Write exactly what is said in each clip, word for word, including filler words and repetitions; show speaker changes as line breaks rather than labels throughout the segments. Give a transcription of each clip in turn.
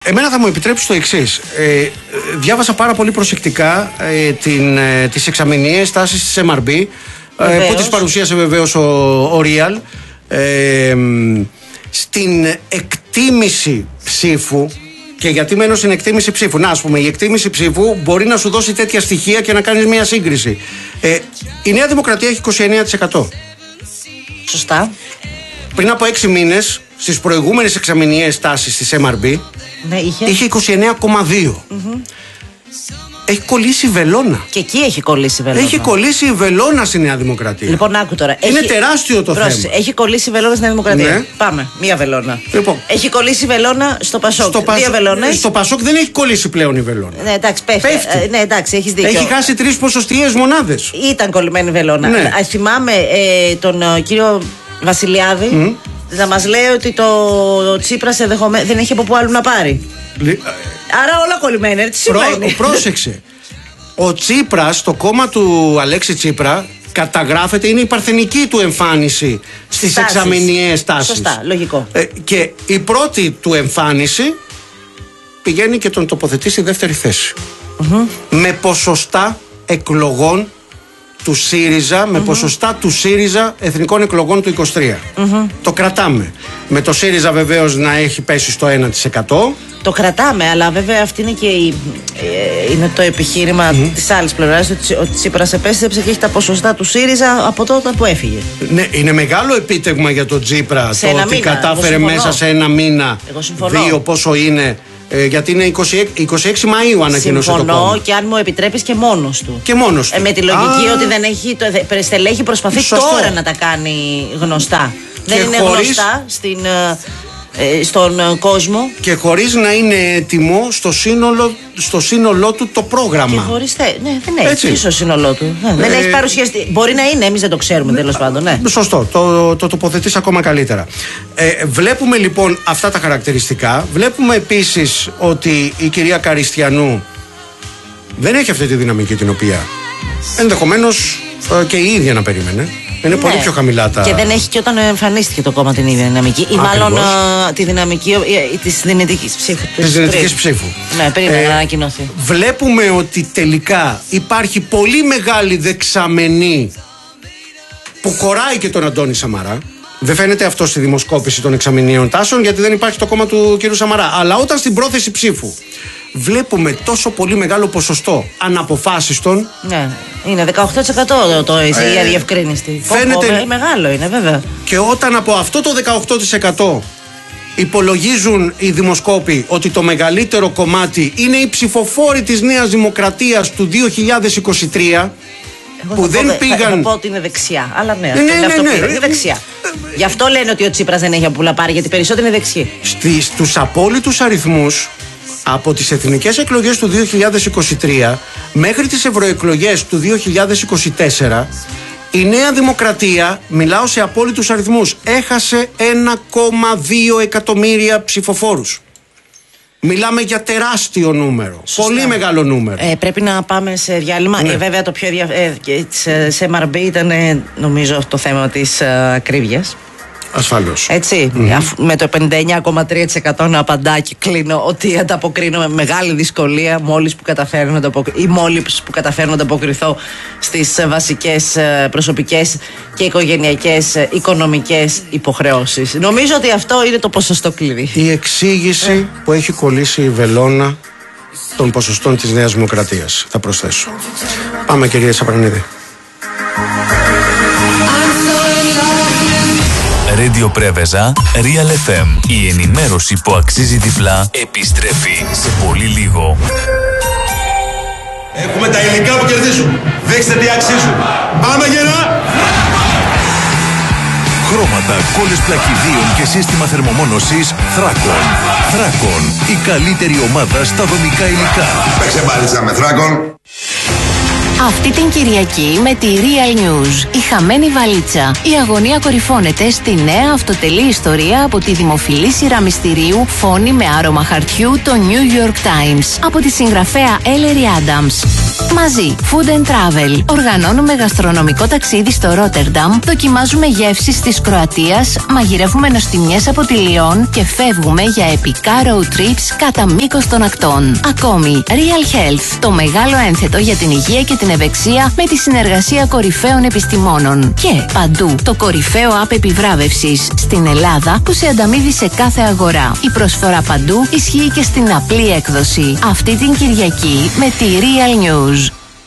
Εμένα θα μου επιτρέψει το εξής. Ε, διάβασα πάρα πολύ προσεκτικά ε, την, ε, τις εξαμηνιαίες τάσεις της εμ αρ μπι, ε, που τις παρουσίασε βεβαίως ο, ο Real. Ε, στην εκτίμηση ψήφου, και γιατί μένω στην εκτίμηση ψήφου. Να, ας πούμε, η εκτίμηση ψήφου μπορεί να σου δώσει τέτοια στοιχεία και να κάνεις μια σύγκριση. Ε, η Νέα Δημοκρατία έχει είκοσι εννέα τοις εκατό.
Σωστά.
Πριν από έξι μήνες, στις προηγούμενες εξαμηνιαίες τάσεις της εμ αρ μπι,
ναι, είχε.
είχε είκοσι εννέα κόμμα δύο. Mm-hmm. Έχει κολλήσει η βελόνα.
Και εκεί έχει κολλήσει η βελόνα.
Έχει κολλήσει η βελόνα στη Νέα Δημοκρατία.
Λοιπόν, άκου τώρα.
Είναι
έχει...
τεράστιο το
Πρόσεχε,
θέμα.
Έχει κολλήσει η βελόνα στη Νέα Δημοκρατία.
Ναι.
Πάμε. Μία βελόνα.
Λοιπόν.
Έχει κολλήσει η βελόνα στο Πασόκ.
Στο Πασόκ,
Δύο βελόνες.
Στο Πασόκ δεν έχει κολλήσει πλέον η βελόνα.
Ναι, εντάξει, πέφτει.
πέφτει.
Ε, ναι, εντάξει, έχεις δίκιο.
Έχει χάσει τρεις ποσοστιαίες μονάδες.
Ήταν κολλημένη η βελόνα.
Ναι.
Α, θυμάμαι ε, τον ε, κύριο Βασιλιάδη mm. να μας λέει ότι το Τσίπρας ενδεχομένως δεν έχει από πού άλλου να πάρει. Λι... Άρα όλα κολλημένα. Τι σημαίνει.
Πρό, πρόσεξε. Ο Τσίπρας, το κόμμα του Αλέξη Τσίπρα, καταγράφεται, είναι η παρθενική του εμφάνιση στις εξαμηνιαίες τάσεις.
Σωστά, λογικό.
Ε, και η πρώτη του εμφάνιση πηγαίνει και τον τοποθετεί στη δεύτερη θέση. Mm-hmm. Με ποσοστά εκλογών του ΣΥΡΙΖΑ, με mm-hmm. ποσοστά του ΣΥΡΙΖΑ εθνικών εκλογών του είκοσι τρία. Mm-hmm. Το κρατάμε. Με το ΣΥΡΙΖΑ βεβαίως να έχει πέσει στο ένα τοις εκατό.
Το κρατάμε, αλλά βέβαια αυτή είναι και η, ε, είναι το επιχείρημα mm-hmm. της άλλης πλευράς, ότι ο Τσίπρας επέστρεψε και έχει τα ποσοστά του ΣΥΡΙΖΑ από τότε που έφυγε. Ναι, είναι μεγάλο επίτευγμα για τον Τσίπρα σε
το ότι
μήνα.
κατάφερε μέσα σε ένα μήνα, δύο πόσο είναι. Ε, γιατί είναι είκοσι έξι Μαΐου ανακοίνωσε το κόμμα.
Συμφωνώ, και αν μου επιτρέπεις και μόνος του.
Και μόνος του.
Ε, με τη λογική
Α,
ότι δεν έχει, το στελέχη προσπαθεί σωστό. Τώρα να τα κάνει γνωστά. Και δεν είναι χωρίς... γνωστά στην, ε, στον κόσμο.
Και χωρίς να είναι έτοιμο στο σύνολο, στο σύνολό του το πρόγραμμα.
Και χωρίς θε... Ναι, δεν έχει στο σύνολό του. Ε, δεν έχει παρουσιαστεί. Μπορεί να είναι, εμείς δεν το ξέρουμε, τέλος πάντων. Ναι.
Σωστό, το, το τοποθετείς ακόμα καλύτερα. Ε, βλέπουμε λοιπόν αυτά τα χαρακτηριστικά. Βλέπουμε επίσης ότι η κυρία Καριστιανού δεν έχει αυτή τη δυναμική την οποία ενδεχομένως ε, και η ίδια να περίμενε. Είναι ναι. πολύ πιο χαμηλά τα.
Και δεν έχει και όταν εμφανίστηκε το κόμμα την ίδια δυναμική. Ή μάλλον α, τη δυναμική τη δυνητική ψήφου.
Τη δυνητική ψήφου.
Ναι, περίμενε ε, να ανακοινωθεί.
Βλέπουμε ότι τελικά υπάρχει πολύ μεγάλη δεξαμενή που χωράει και τον Αντώνη Σαμαρά. Δεν φαίνεται αυτό στη δημοσκόπηση των εξαμηνίων τάσεων, γιατί δεν υπάρχει το κόμμα του κ. Σαμαρά. Αλλά όταν στην πρόθεση ψήφου βλέπουμε τόσο πολύ μεγάλο ποσοστό αναποφάσιστων.
Ναι, είναι δεκαοκτώ τοις εκατό το η ε, αδιευκρίνηστη.
Φαίνεται.
Πω, πω, μεγάλο είναι, βέβαια.
Και όταν από αυτό το δεκαοκτώ τοις εκατό υπολογίζουν οι δημοσκόποι ότι το μεγαλύτερο κομμάτι είναι οι ψηφοφόροι της Νέας Δημοκρατίας του δύο χιλιάδες είκοσι τρία.
Εγώ
που
θα
δεν
πω,
πήγαν.
Θα, θα πω ότι είναι δεξιά. Αλλά ναι,
ναι, ναι, ναι,
αυτό
ναι,
είναι
ναι.
δεξιά. Γι' αυτό λένε ότι ο Τσίπρας δεν έχει από πού να πάρει, γιατί περισσότεροι είναι δεξιοί.
Στη, στους απόλυτους αριθμούς, από τις εθνικές εκλογές του δύο χιλιάδες είκοσι τρία μέχρι τις ευρωεκλογές του δύο χιλιάδες είκοσι τέσσερα, η Νέα Δημοκρατία, μιλάω σε απόλυτους αριθμούς, έχασε ένα κόμμα δύο εκατομμύρια ψηφοφόρους. Μιλάμε για τεράστιο νούμερο. Σωστά. Πολύ μεγάλο νούμερο.
Ε, πρέπει να πάμε σε διάλειμμα. Ναι. Ε, βέβαια το πιο ενδιαφέρον ε, σε εμ αρ μπι ήταν ε, νομίζω το θέμα της ε, ακρίβειας.
Ασφαλώς.
Έτσι. Mm-hmm. Αφ, με το πενήντα εννέα κόμμα τρία τοις εκατό να απαντά και κλείνω ότι ανταποκρίνω με μεγάλη δυσκολία μόλις που καταφέρνω να ανταποκρι... ή μόλις που καταφέρνω να ανταποκριθώ στις βασικές προσωπικές και οικογενειακές οικονομικές υποχρεώσεις. Νομίζω ότι αυτό είναι το ποσοστό κλειδί.
Η εξήγηση ε. που έχει κολλήσει η βελόνα των ποσοστών της Νέας Δημοκρατίας. Θα προσθέσω. Πάμε, κυρία Σαπρανίδη.
Radio Πρέβεζα, Real εφ εμ. Η ενημέρωση που αξίζει διπλά επιστρέφει σε πολύ λίγο.
Έχουμε τα υλικά που κερδίζουν. Δείξτε τι αξίζουν. Πάμε γερά!
Χρώματα, κόλλες πλακιδίων και σύστημα θερμομόνωσης Θράκον. Θράκον, η καλύτερη ομάδα στα δομικά υλικά.
Παίξε μπάλιτσα με Θράκον.
Αυτή την Κυριακή με τη Real News, η χαμένη βαλίτσα. Η αγωνία κορυφώνεται στη νέα αυτοτελή ιστορία από τη δημοφιλή σειρά μυστηρίου Φόνη με άρωμα χαρτιού, το New York Times, από τη συγγραφέα Ellery Adams. Μαζί, Food and Travel. Οργανώνουμε γαστρονομικό ταξίδι στο Ρότερνταμ, δοκιμάζουμε γεύσεις της Κροατίας, μαγειρεύουμε νοστιμιές από τη Λιόν και φεύγουμε για επικά road trips κατά μήκος των ακτών. Ακόμη, Real Health, το μεγάλο ένθετο για την υγεία και την ευεξία με τη συνεργασία κορυφαίων επιστημόνων. Και παντού, το κορυφαίο app επιβράβευσης στην Ελλάδα που σε ανταμείβει σε κάθε αγορά. Η προσφορά παντού ισχύει και στην απλή έκδοση. Αυτή την Κυριακή με τη Real News.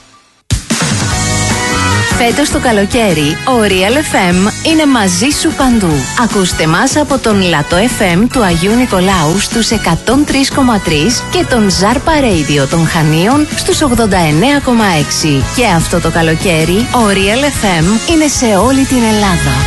Φέτος το καλοκαίρι, ο Real εφ εμ είναι μαζί σου παντού. Ακούστε μας από τον Λατό εφ εμ του Αγίου Νικολάου στους εκατόν τρία κόμμα τρία και τον Ζάρπα Radio των Χανίων στους ογδόντα εννέα κόμμα έξι. Και αυτό το καλοκαίρι, ο Real εφ εμ είναι σε όλη την Ελλάδα.